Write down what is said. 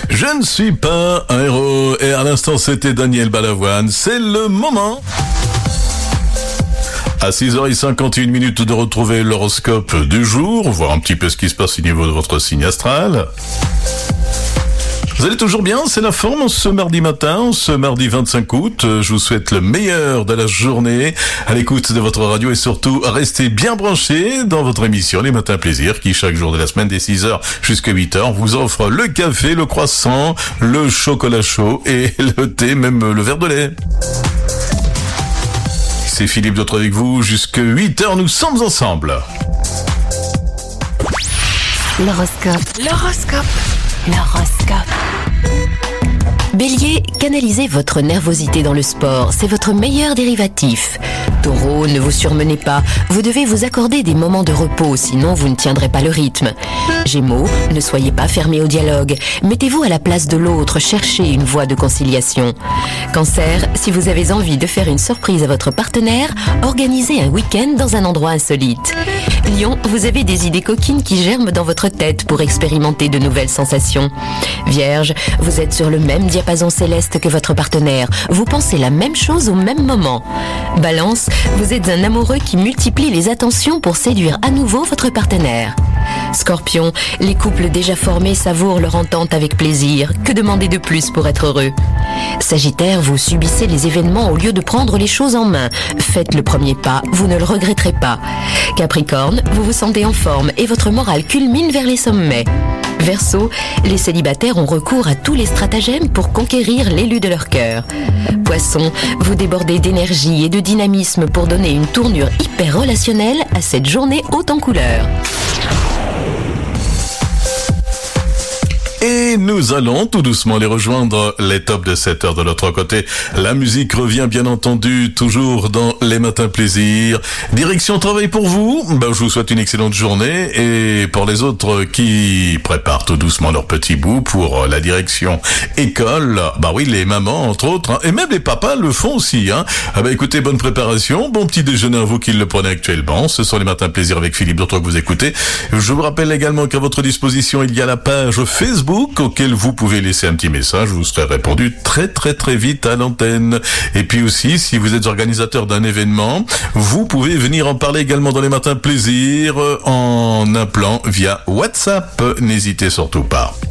Je ne suis pas un héros. Et à l'instant, c'était Daniel Balavoine. C'est le moment. À 6h51 de retrouver l'horoscope du jour, voir un petit peu ce qui se passe au niveau de votre signe astral. Vous allez toujours bien? C'est la forme ce mardi matin, ce mardi 25 août. Je vous souhaite le meilleur de la journée à l'écoute de votre radio et surtout restez bien branchés dans votre émission Les Matins Plaisir qui chaque jour de la semaine dès 6h jusqu'à 8h vous offre le café, le croissant, le chocolat chaud et le thé, même le verre de lait. C'est Philippe Dautre avec vous jusqu'à 8h, nous sommes ensemble. L'horoscope. Bélier, canalisez votre nervosité dans le sport, c'est votre meilleur dérivatif. Taureau, ne vous surmenez pas, vous devez vous accorder des moments de repos, sinon vous ne tiendrez pas le rythme. Gémeaux, ne soyez pas fermés au dialogue, mettez-vous à la place de l'autre, cherchez une voie de conciliation. Cancer, si vous avez envie de faire une surprise à votre partenaire, organisez un week-end dans un endroit insolite. Lion, vous avez des idées coquines qui germent dans votre tête pour expérimenter de nouvelles sensations. Vierge, vous êtes sur le même diapason céleste que votre partenaire. Vous pensez la même chose au même moment. Balance, vous êtes un amoureux qui multiplie les attentions pour séduire à nouveau votre partenaire. Scorpion, les couples déjà formés savourent leur entente avec plaisir. Que demander de plus pour être heureux? Sagittaire, vous subissez les événements au lieu de prendre les choses en main. Faites le premier pas, vous ne le regretterez pas. Capricorne, vous vous sentez en forme et votre morale culmine vers les sommets. Verseau, les célibataires ont recours à tous les stratagèmes pour conquérir l'élu de leur cœur. Poisson, vous débordez d'énergie et de dynamisme pour donner une tournure hyper relationnelle à cette journée haute en couleurs. Et nous allons tout doucement les rejoindre, les tops de 7 heures de l'autre côté. La musique revient bien entendu, toujours dans les matins plaisir. Direction travail pour vous, je vous souhaite une excellente journée. Et pour les autres qui préparent tout doucement leur petit bout pour la direction école, oui, les mamans entre autres, et même les papas le font aussi. Écoutez, bonne préparation, bon petit déjeuner à vous qui le prenez actuellement. Ce sont les matins plaisir avec Philippe Dautre que vous écoutez. Je vous rappelle également qu'à votre disposition, il y a la page Facebook auquel vous pouvez laisser un petit message, vous serez répondu très très très vite à l'antenne. Et puis aussi, si vous êtes organisateur d'un événement, vous pouvez venir en parler également dans les matins plaisir en appelant via WhatsApp. N'hésitez surtout pas.